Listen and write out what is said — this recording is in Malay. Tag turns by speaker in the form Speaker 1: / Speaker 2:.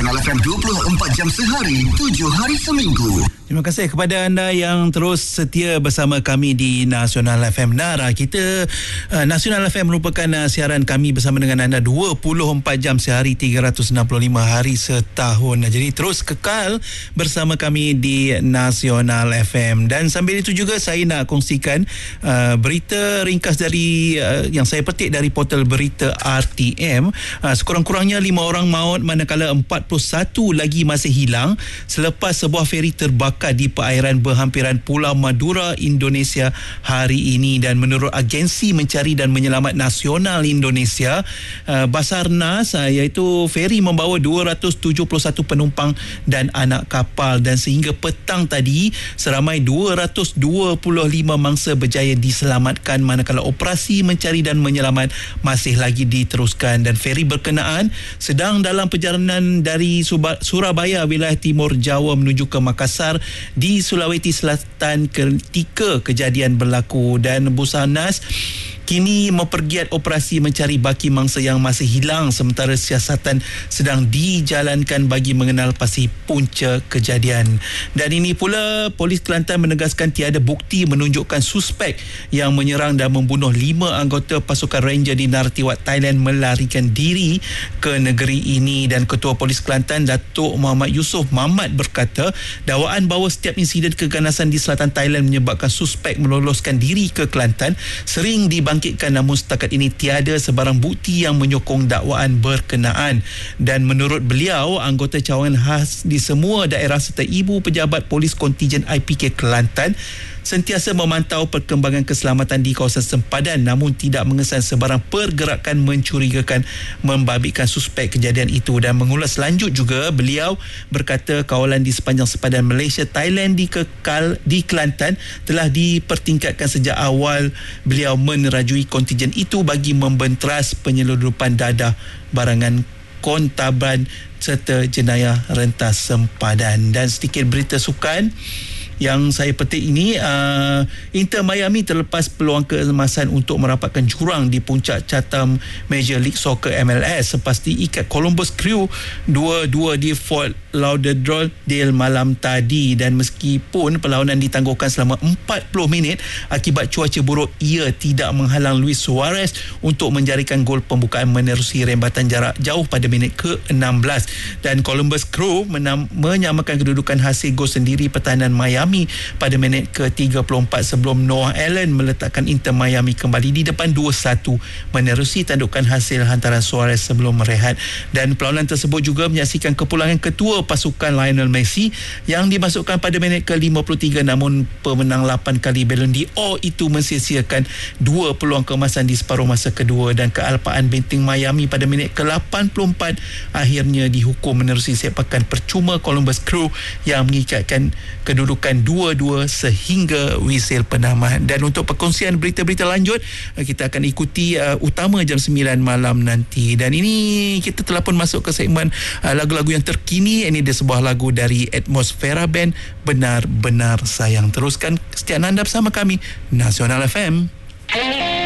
Speaker 1: Nasional FM 24 jam sehari, 7 hari seminggu.
Speaker 2: Terima kasih kepada anda yang terus setia bersama kami di Nasional FM. Nara kita, Nasional FM merupakan siaran kami bersama dengan anda 24 jam sehari, 365 hari setahun. Jadi terus kekal bersama kami di Nasional FM. Dan sambil itu juga saya nak kongsikan berita ringkas dari yang saya petik dari portal berita RTM. Sekurang-kurangnya 5 orang maut manakala 41 lagi masih hilang selepas sebuah feri terbakar di perairan berhampiran Pulau Madura, Indonesia hari ini. Dan menurut Agensi Mencari dan Menyelamat Nasional Indonesia, Basarnas, iaitu feri membawa 271 penumpang dan anak kapal, dan sehingga petang tadi seramai 225 mangsa berjaya diselamatkan manakala operasi mencari dan menyelamat masih lagi diteruskan. Dan feri berkenaan sedang dalam perjalanan dari Surabaya, wilayah Timur Jawa menuju ke Makassar di Sulawesi Selatan ketika kejadian berlaku. Dan Basarnas kini mempergiat operasi mencari baki mangsa yang masih hilang sementara siasatan sedang dijalankan bagi mengenal pasti punca kejadian. Dan ini pula Polis Kelantan menegaskan tiada bukti menunjukkan suspek yang menyerang dan membunuh 5 anggota pasukan Ranger di Narathiwat, Thailand melarikan diri ke negeri ini. Dan Ketua Polis Kelantan Datuk Muhammad Yusof Mamat berkata dakwaan bahawa setiap insiden keganasan di selatan Thailand menyebabkan suspek meloloskan diri ke Kelantan sering dibangkitkan, namun setakat ini tiada sebarang bukti yang menyokong dakwaan berkenaan. Dan menurut beliau, anggota cawangan khas di semua daerah serta ibu pejabat polis kontijen IPK Kelantan sentiasa memantau perkembangan keselamatan di kawasan sempadan, namun tidak mengesan sebarang pergerakan mencurigakan membabitkan suspek kejadian itu. Dan mengulas lanjut juga, beliau berkata kawalan di sepanjang sempadan Malaysia Thailand di Kelantan telah dipertingkatkan sejak awal beliau menerajui kontijen itu bagi membenteras penyelundupan dadah, barangan kontraban serta jenayah rentas sempadan. Dan sedikit berita sukan yang saya petik ini, Inter Miami terlepas peluang keemasan untuk merapatkan jurang di puncak catam Major League Soccer MLS selepas diikat Columbus Crew 2-2 di Fort Lauderdale malam tadi. Dan meskipun perlawanan ditangguhkan selama 40 minit akibat cuaca buruk, ia tidak menghalang Luis Suarez untuk menjarikan gol pembukaan menerusi rembatan jarak jauh pada minit ke-16. Dan Columbus Crew menyamakan kedudukan hasil gol sendiri pertahanan Miami pada minit ke-34 sebelum Noah Allen meletakkan Inter Miami kembali di depan 2-1 menerusi tandukan hasil hantaran Suarez sebelum merehat. Dan perlawanan tersebut juga menyaksikan kepulangan ketua pasukan Lionel Messi yang dimasukkan pada minit ke-53, namun pemenang 8 kali Ballon d'Or itu mensia-siakan 2 peluang keemasan di separuh masa kedua. Dan kealpaan benteng Miami pada minit ke-84 akhirnya dihukum menerusi sepakan percuma Columbus Crew yang mengikatkan kedudukan 2-2 sehingga wisil penamat. Dan untuk perkongsian berita-berita lanjut, kita akan ikuti utama jam 9 malam nanti. Dan ini kita telah pun masuk ke segmen lagu-lagu yang terkini. Ini dia sebuah lagu dari Atmosfera Band, Benar-Benar Sayang. Teruskan kesetiaan anda bersama kami, Nasional FM.